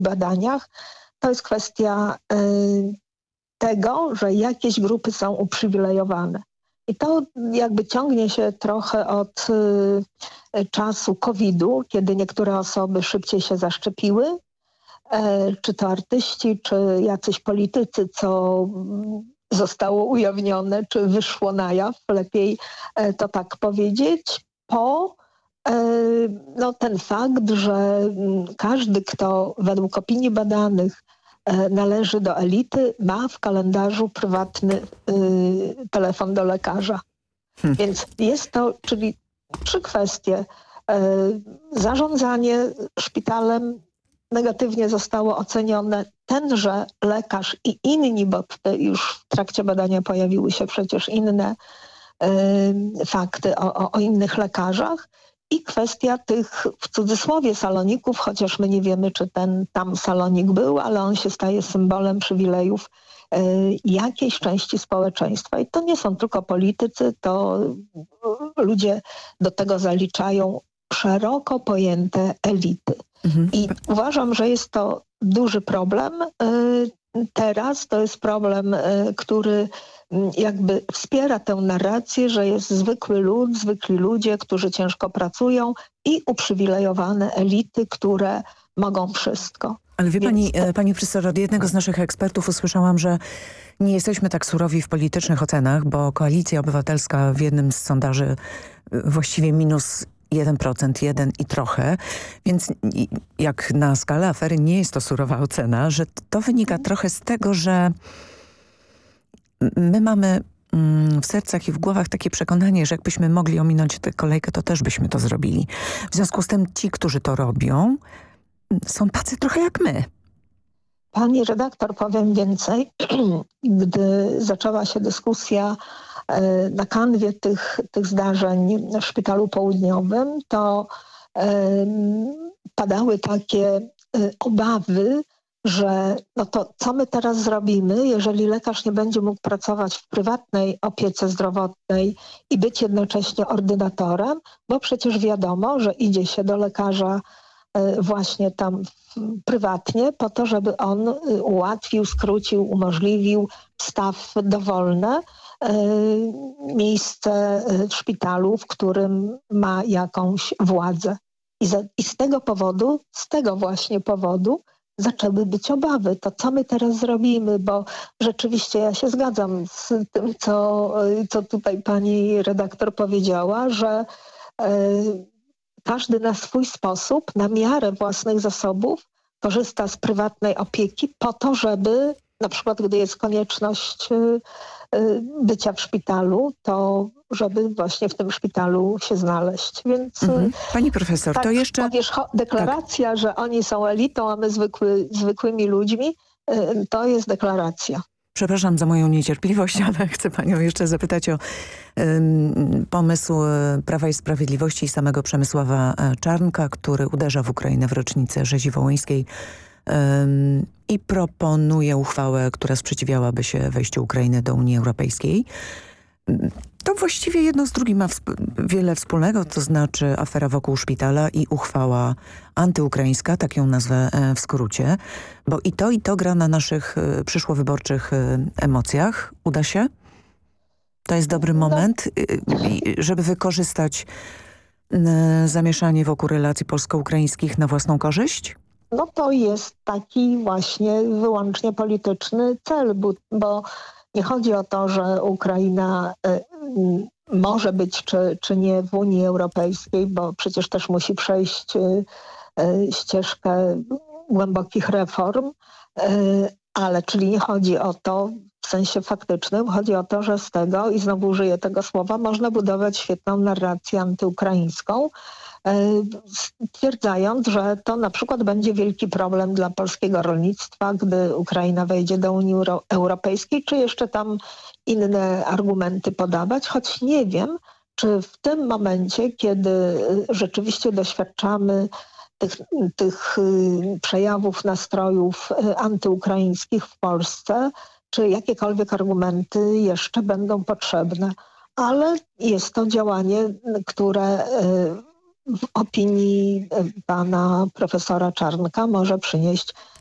badaniach, to jest kwestia tego, że jakieś grupy są uprzywilejowane. I to jakby ciągnie się trochę od czasu COVID-u, kiedy niektóre osoby szybciej się zaszczepiły, czy to artyści, czy jacyś politycy, co zostało ujawnione, czy wyszło na jaw, lepiej to tak powiedzieć, po ten fakt, że każdy, kto według opinii badanych należy do elity, ma w kalendarzu prywatny telefon do lekarza. Więc jest to, czyli 3 kwestie. Zarządzanie szpitalem negatywnie zostało ocenione. Tenże lekarz i inni, bo już w trakcie badania pojawiły się przecież inne fakty o innych lekarzach. I kwestia tych, w cudzysłowie, saloników, chociaż my nie wiemy, czy ten tam salonik był, ale on się staje symbolem przywilejów jakiejś części społeczeństwa. I to nie są tylko politycy, to ludzie do tego zaliczają szeroko pojęte elity. I uważam, że jest to duży problem. Teraz to jest problem, który jakby wspiera tę narrację, że jest zwykły lud, zwykli ludzie, którzy ciężko pracują i uprzywilejowane elity, które mogą wszystko. Ale wie pani profesor, od jednego z naszych ekspertów usłyszałam, że nie jesteśmy tak surowi w politycznych ocenach, bo Koalicja Obywatelska w jednym z sondaży właściwie minus 1%, 1 i trochę, więc jak na skalę afery nie jest to surowa ocena, że to wynika trochę z tego, że my mamy w sercach i w głowach takie przekonanie, że jakbyśmy mogli ominąć tę kolejkę, to też byśmy to zrobili. W związku z tym ci, którzy to robią, są tacy trochę jak my. Pani redaktor, powiem więcej. Gdy zaczęła się dyskusja na kanwie tych zdarzeń w Szpitalu Południowym, to padały takie obawy, że no to co my teraz zrobimy, jeżeli lekarz nie będzie mógł pracować w prywatnej opiece zdrowotnej i być jednocześnie ordynatorem, bo przecież wiadomo, że idzie się do lekarza właśnie tam prywatnie po to, żeby on ułatwił, skrócił, umożliwił wstaw dowolne, miejsce w szpitalu, w którym ma jakąś władzę. I z tego właśnie powodu zaczęły być obawy. To co my teraz zrobimy? Bo rzeczywiście ja się zgadzam z tym, co tutaj pani redaktor powiedziała, że każdy na swój sposób, na miarę własnych zasobów korzysta z prywatnej opieki po to, żeby na przykład gdy jest konieczność bycia w szpitalu, to żeby właśnie w tym szpitalu się znaleźć. Więc pani profesor, tak, to jeszcze... deklaracja, tak, że oni są elitą, a my zwykłymi ludźmi, to jest deklaracja. Przepraszam za moją niecierpliwość, ale chcę panią jeszcze zapytać o pomysł Prawa i Sprawiedliwości i samego Przemysława Czarnka, który uderza w Ukrainę w rocznicę rzezi wołyńskiej i proponuje uchwałę, która sprzeciwiałaby się wejściu Ukrainy do Unii Europejskiej. To właściwie jedno z drugim ma wiele wspólnego, to znaczy afera wokół szpitala i uchwała antyukraińska, tak ją nazwę w skrócie, bo i to gra na naszych przyszłowyborczych emocjach. Uda się? To jest dobry moment, żeby wykorzystać zamieszanie wokół relacji polsko-ukraińskich na własną korzyść? No to jest taki właśnie wyłącznie polityczny cel, bo nie chodzi o to, że Ukraina może być czy nie w Unii Europejskiej, bo przecież też musi przejść ścieżkę głębokich reform, ale czyli nie chodzi o to w sensie faktycznym, chodzi o to, że z tego, i znowu użyję tego słowa, można budować świetną narrację antyukraińską, stwierdzając, że to na przykład będzie wielki problem dla polskiego rolnictwa, gdy Ukraina wejdzie do Unii Europejskiej, czy jeszcze tam inne argumenty podawać, choć nie wiem, czy w tym momencie, kiedy rzeczywiście doświadczamy tych przejawów nastrojów antyukraińskich w Polsce, czy jakiekolwiek argumenty jeszcze będą potrzebne. Ale jest to działanie, które w opinii pana profesora Czarnka może przynieść